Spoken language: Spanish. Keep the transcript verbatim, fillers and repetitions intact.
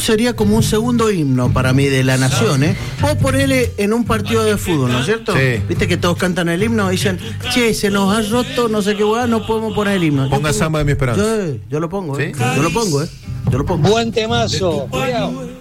sería como un segundo himno para mí de la nación, ¿eh? Vos ponele en un partido de fútbol, ¿no es cierto? Sí. Viste que todos cantan el himno y dicen, che, se nos ha roto, no sé qué hueá, no podemos poner el himno. Ponga pongo, Samba de mi esperanza. Yo, yo lo pongo, ¿eh? ¿Sí? Yo lo pongo, ¿eh? Yo lo pongo. Buen temazo. Cuidado.